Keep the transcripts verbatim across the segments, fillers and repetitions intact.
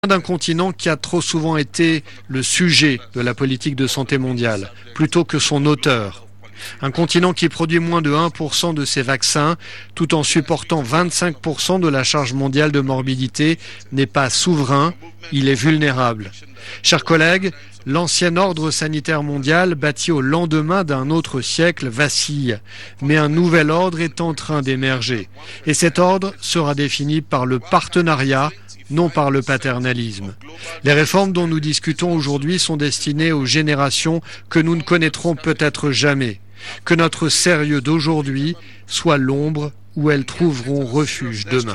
d'un continent qui a trop souvent été le sujet de la politique de santé mondiale, plutôt que son auteur. Un continent qui produit moins de un pour cent de ses vaccins, tout en supportant vingt-cinq pour cent de la charge mondiale de morbidité, n'est pas souverain, il est vulnérable. Chers collègues, l'ancien ordre sanitaire mondial, bâti au lendemain d'un autre siècle, vacille. Mais un nouvel ordre est en train d'émerger. Et cet ordre sera défini par le partenariat, non par le paternalisme. Les réformes dont nous discutons aujourd'hui sont destinées aux générations que nous ne connaîtrons peut-être jamais. Que notre sérieux d'aujourd'hui soit l'ombre où elles trouveront refuge demain.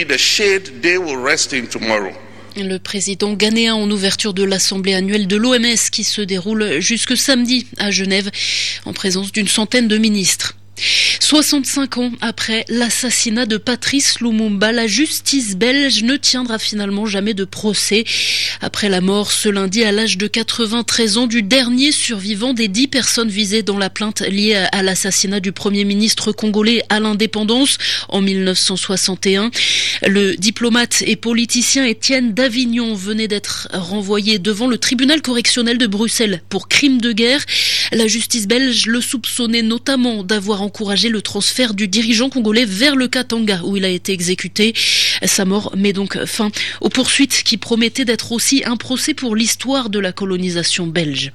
Le président ghanéen en ouverture de l'Assemblée annuelle de l'O M S qui se déroule jusque samedi à Genève en présence d'une centaine de ministres. soixante-cinq ans après l'assassinat de Patrice Lumumba, la justice belge ne tiendra finalement jamais de procès. Après la mort ce lundi à l'âge de quatre-vingt-treize ans du dernier survivant des dix personnes visées dans la plainte liée à l'assassinat du premier ministre congolais à l'indépendance en mille neuf cent soixante et un, le diplomate et politicien Étienne Davignon venait d'être renvoyé devant le tribunal correctionnel de Bruxelles pour crime de guerre. La justice belge le soupçonnait notamment d'avoir encouragé le transfert du dirigeant congolais vers le Katanga où il a été exécuté. Sa mort met donc fin aux poursuites qui promettaient d'être aussi un procès pour l'histoire de la colonisation belge.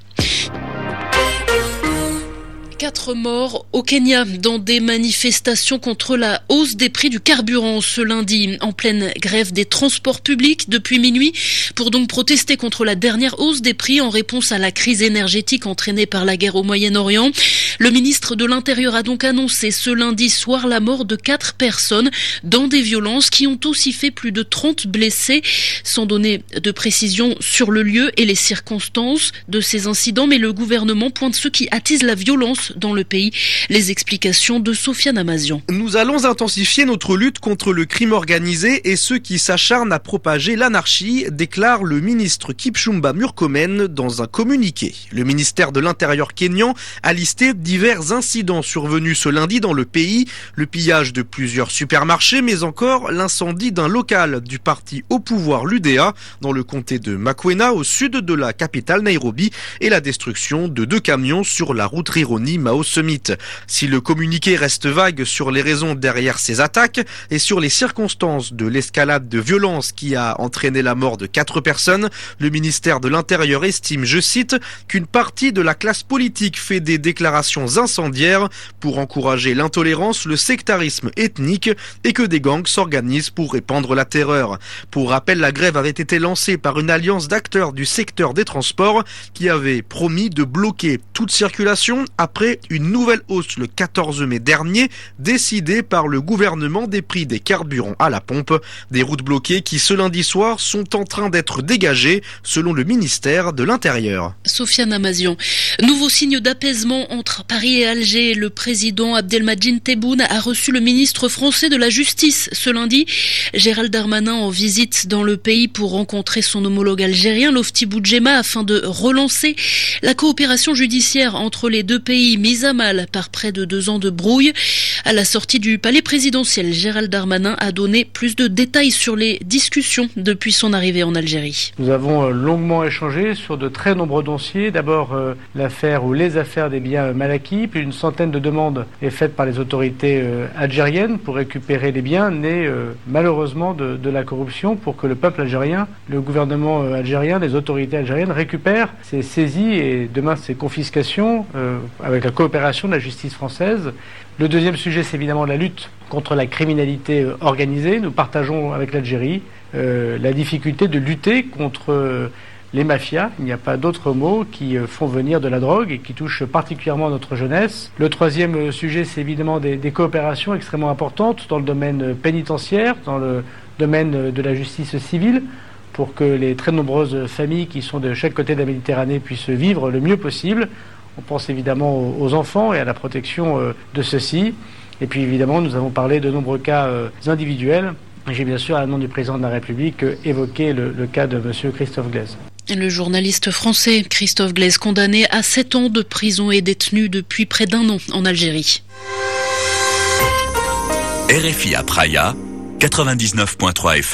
Quatre morts au Kenya dans des manifestations contre la hausse des prix du carburant ce lundi, en pleine grève des transports publics depuis minuit, pour donc protester contre la dernière hausse des prix en réponse à la crise énergétique entraînée par la guerre au Moyen-Orient. Le ministre de l'Intérieur a donc annoncé ce lundi soir la mort de quatre personnes dans des violences qui ont aussi fait plus de trente blessés, sans donner de précision sur le lieu et les circonstances de ces incidents, mais le gouvernement pointe ceux qui attisent la violence dans le pays. Les explications de Sofiane Amazian. Nous allons intensifier notre lutte contre le crime organisé et ceux qui s'acharnent à propager l'anarchie, déclare le ministre Kipchumba Murkomen dans un communiqué. Le ministère de l'Intérieur kényan a listé divers incidents survenus ce lundi dans le pays, le pillage de plusieurs supermarchés, mais encore l'incendie d'un local du parti au pouvoir l'U D A dans le comté de Makwena au sud de la capitale Nairobi et la destruction de deux camions sur la route Rironi Mao Summit. Si le communiqué reste vague sur les raisons derrière ces attaques et sur les circonstances de l'escalade de violence qui a entraîné la mort de quatre personnes, le ministère de l'Intérieur estime, je cite, qu'une partie de la classe politique fait des déclarations incendiaires pour encourager l'intolérance, le sectarisme ethnique et que des gangs s'organisent pour répandre la terreur. Pour rappel, la grève avait été lancée par une alliance d'acteurs du secteur des transports qui avait promis de bloquer toute circulation après une nouvelle hausse le quatorze mai dernier, décidée par le gouvernement des prix des carburants à la pompe. Des routes bloquées qui, ce lundi soir, sont en train d'être dégagées, selon le ministère de l'Intérieur. Sofiane Amazian. Nouveau signe d'apaisement entre Paris et Alger. Le président Abdelmadjid Tebboune a reçu le ministre français de la Justice ce lundi. Gérald Darmanin en visite dans le pays pour rencontrer son homologue algérien, Lofti Boudjema, afin de relancer la coopération judiciaire entre les deux pays, mise à mal par près de deux ans de brouille. À la sortie du palais présidentiel, Gérald Darmanin a donné plus de détails sur les discussions depuis son arrivée en Algérie. Nous avons longuement échangé sur de très nombreux dossiers. D'abord, euh, l'affaire ou les affaires des biens mal acquis. Plus d'une centaine de demandes est faite par les autorités euh, algériennes pour récupérer les biens nés euh, malheureusement de, de la corruption, pour que le peuple algérien, le gouvernement euh, algérien, les autorités algériennes récupèrent ces saisies et demain ces confiscations euh, avec la coopération de la justice française. Le deuxième sujet, c'est évidemment la lutte contre la criminalité organisée. Nous partageons avec l'Algérie euh, la difficulté de lutter contre euh, les mafias, il n'y a pas d'autre mot, qui euh, font venir de la drogue et qui touchent particulièrement notre jeunesse. Le troisième euh, sujet, c'est évidemment des, des coopérations extrêmement importantes dans le domaine pénitentiaire, dans le domaine de la justice civile, pour que les très nombreuses familles qui sont de chaque côté de la Méditerranée puissent vivre le mieux possible. On pense évidemment aux enfants et à la protection de ceux-ci. Et puis évidemment, nous avons parlé de nombreux cas individuels. J'ai bien sûr, à nom du président de la République, évoqué le, le cas de M. Christophe Glaise. Le journaliste français Christophe Glaise, condamné à sept ans de prison et détenu depuis près d'un an en Algérie. R F I à Praia, quatre-vingt-dix-neuf virgule trois F M.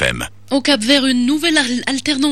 Au Cap-Vert, une nouvelle alternance